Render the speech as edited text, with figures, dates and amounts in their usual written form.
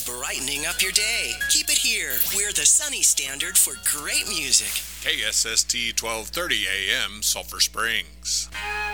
brightening up your day. Keep it here. We're the Sunny Standard for great music. KSST 1230 AM, Sulphur Springs.